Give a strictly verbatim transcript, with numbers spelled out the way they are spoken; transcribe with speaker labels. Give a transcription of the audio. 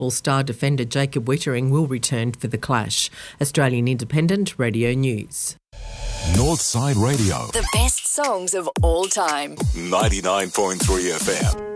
Speaker 1: All-star defender Jacob Wittering will return for the clash. Australian Independent Radio News.
Speaker 2: Northside Radio.
Speaker 3: The best songs of all time.
Speaker 2: ninety-nine point three F M.